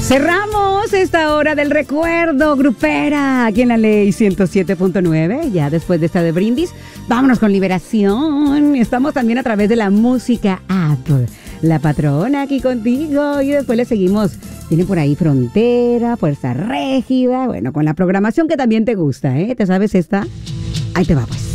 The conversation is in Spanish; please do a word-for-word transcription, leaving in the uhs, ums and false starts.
Cerramos esta hora del recuerdo grupera aquí en la Ley ciento siete punto nueve. Ya después de esta de brindis, vámonos con Liberación. Estamos también a través de la música app. La Patrona aquí contigo. Y después le seguimos. Tiene por ahí Frontera, Fuerza Régida. Bueno, con la programación que también te gusta, ¿eh? ¿Te sabes esta? Ahí te va, pues.